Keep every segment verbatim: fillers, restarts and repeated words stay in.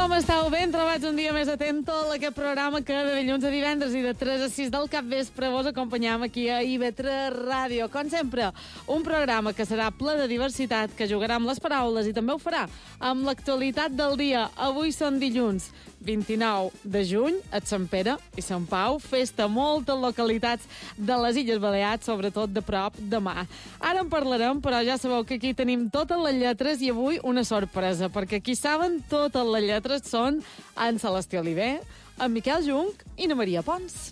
Com estàu? Ben trobats un dia més atento a aquest programa que de dilluns a divendres i de tres a sis del capvespre vos acompanyam aquí a I V tres Ràdio. Com sempre, un programa que serà ple de diversitat, que jugarà amb les paraules i també ho farà amb l'actualitat del dia. Avui són dilluns vint-i-nou de juny, a Sant Pere i Sant Pau, festa a moltes localitats de les Illes Balears, sobretot de prop demà. Ara en parlarem, però ja sabeu que aquí tenim totes les lletres i avui una sorpresa, perquè qui saben totes les lletres són en Celestí Oliver, en Miquel Junc i na Maria Pons.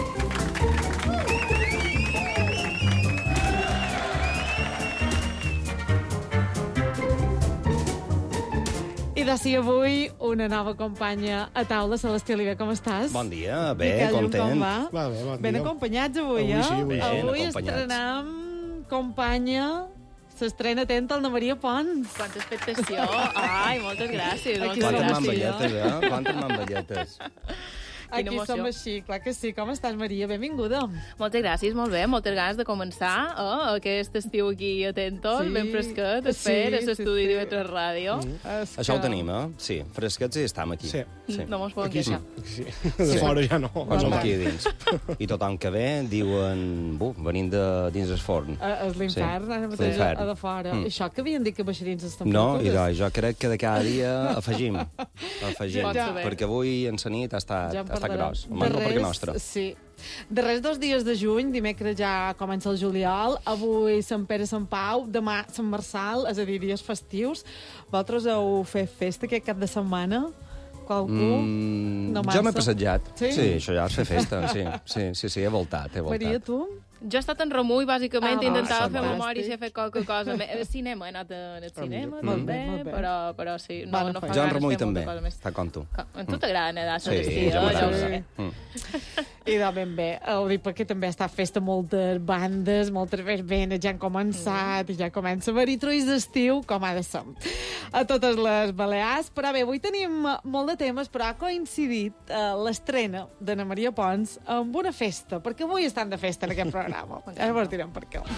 I d'ací avui una nova companya a taula. Celestí Oliver, com estàs? Bon dia, bé, Miquel Junc, content. com va? Va bé, bon Ben dia. acompanyats avui, Avui eh? sí, avui sí. Avui Ben acompanyats. estrenem companya. S'estrena atenta el na Maria Pons. Quanta expectació. Ai, moltes gràcies. Aquí Moltes som Quantes gràcies. mamballetes, eh? Quantes mamballetes. Aquí emoció. som així, clar que sí. Com estàs, Maria? Benvinguda. Moltes gràcies, molt bé. Moltes ganes de començar eh, aquest estiu aquí atentos, Sí. ben fresquet, Sí, espera, a sí, l'estudi sí. d'I V tres Ràdio. És Això ho que- tenim, eh? Sí, fresquets i estem aquí. Sí. sí. No mos podem Aquí sí, queixar. aquí sí. De fora ja no. Quan som Va. aquí a dins. I tothom que ve diuen... Buf, venim de dins el forn. Eh, És l'infern, Sí. ara mateix L'infern. a de fora. Mm. Això que havien dit que baixarien les No, temperatures. idò, jo crec que de cada dia afegim. Afegim. Pot saber. Perquè avui en la nit ha estat, Ja en ha estat parlarem. gros. De Almenys no perquè res, nostre. Sí. De res dos dies de juny, dimecres ja comença el juliol, avui Sant Pere, Sant Pau, demà Sant Marçal, és a dir, dies festius. Vosaltres heu fet festa aquest cap de setmana? Qualcú? Mm, No jo massa. m'he passejat. Sí? Sí, això ja és fer festa. Sí, sí, sí, sí, he voltat, he voltat. Maria, tu? Jo he estat en remull, bàsicament, Ah, intentava fer fantàstic. memòria i si he fet qualque cosa. més. El cinema, he anat al cinema, Molt també, bé, molt bé. però, però sí, no, Bona no fa feina. Jo en ganes remull fer molta també, cosa més. està com tu. A tu t'agrada nedar, Sí, Celestí, ja eh? m'agrada. Ja ho sé. Mm. I de ben bé, ho dic perquè també està festa moltes bandes, moltes verbenes ja han començat Mm. i ja comença a haver-hi truis d'estiu, com ha de ser. A totes les Balears, però bé, avui tenim molt de temes, però ha coincidit eh, l'estrena de na Maria Pons amb una festa, perquè avui estan de festa en aquest programa. Ara vos direm per què.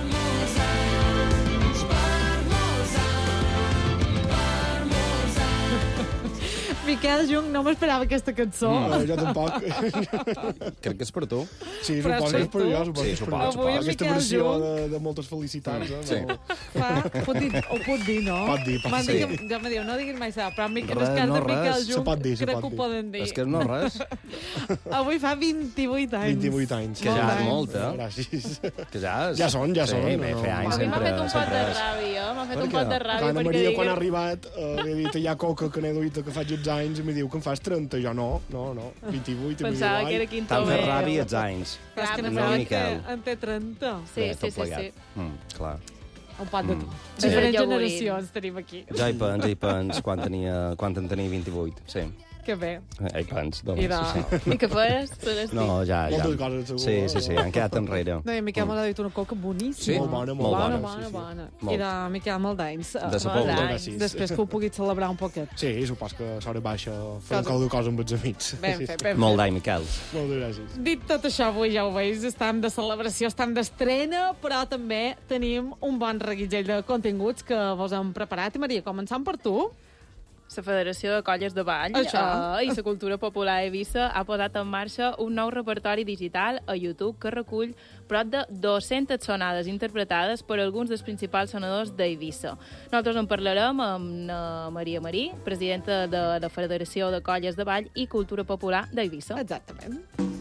Miquel Junc, no m'esperava aquesta cançó. Eh, jo tampoc. Crec que és per tu. Sí, Però suposo que és per tu- jo. Suposo Sí, que és per suposo, jo. suposo. Avui Aquesta Miquel versió Junc. de, de moltes felicitats. Eh? Sí. No. Fa, pot dir, ho pot dir, no? Pot dir, pot M'han dir. dit que, ja me diu, no diguis mai ça, però en Miquel, Res, el cas no de Miquel res. Junc, Se pot dir, se crec pot que ho dir. poden dir. És que no res, Avui fa vint-i-vuit anys. vint-i-vuit anys. que Molt ja és d'anys. molt, eh? Gràcies. Que ja és... Ja són, ja sí, són, bé, no, fer no. anys A mi m'ha sempre, fet un pot sempre de és... ràbia, m'ha fet Per un què? pot de ràbia. Quan a perquè Maria, digui- quan ha arribat, eh, li he dit, ja coca, que n'he duit, que faig els anys, i em diu que em fas trenta. Jo no, no, no, vint-i-vuit. i em Pensava diu, que era ai, quinto T'han fet B. ràbia els anys. Però és que Clar, no, no, no Miquel. En té trenta. Sí, Bé, sí, tot sí, plegat. sí. Mm, clar. Un pot de tu. Sí. Diferents Ja ho veurem. generacions tenim aquí. Ja hi pens, ja hi pens, quan, tenia, quan en tenia vint-i-vuit, sí. Que bé. Ja hi pens, I doncs, de... sí. I què fas, Celestí? No, ja, ja. Moltes coses, segur. Sí, sí, sí, han quedat enrere. No, i en Miquel m'ha dit una coca boníssima. Sí? Molt bona, molt bona. bona, Bona, sí, sí. bona. Molt. I de Miquel, molt d'anys. De sa Molt pobla. d'anys. Gràcies. Després que ho puguis celebrar un poquet. Sí, supos que a l'hora baixa Cosa. fem qualque cosa amb els amics. Ben Sí, fet, sí. ben Molt fet. d'any, Miquel. Moltes gràcies. Dit tot això, avui ja ho veus, estem de celebració, estem d'estrena, però també tenim un bon reguitzell de continguts que vos hem preparat. I Maria, començant per tu. La Federació de Colles de Ball Això. eh, i la Cultura Popular a Eivissa ha posat en marxa un nou repertori digital a YouTube que recull prop de dues-centes sonades interpretades per alguns dels principals sonadors d'Eivissa. Nosaltres en parlarem amb uh, Maria Marí, presidenta de la Federació de Colles de Ball i Cultura Popular d'Eivissa. Exactament.